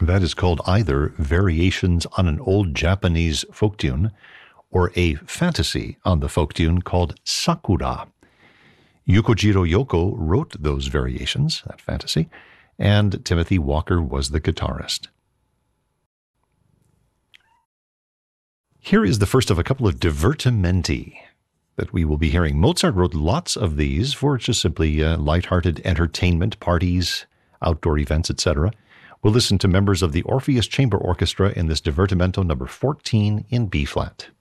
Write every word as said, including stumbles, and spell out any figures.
That is called either Variations on an Old Japanese Folk Tune or a fantasy on the folk tune called Sakura. Yukojiro Yoko wrote those variations, that fantasy, and Timothy Walker was the guitarist. Here is the first of a couple of divertimenti that we will be hearing. Mozart wrote lots of these for just simply uh, lighthearted entertainment, parties, outdoor events, et cetera. We'll listen to members of the Orpheus Chamber Orchestra in this divertimento number fourteen in B-flat.